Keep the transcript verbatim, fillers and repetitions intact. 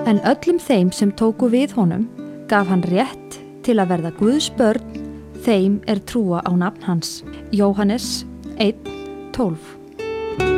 En öllum þeim sem tóku við honum gaf hann rétt til að verða Guðs börn, þeim er trúa á nafn hans. Jóhannes einn tólf.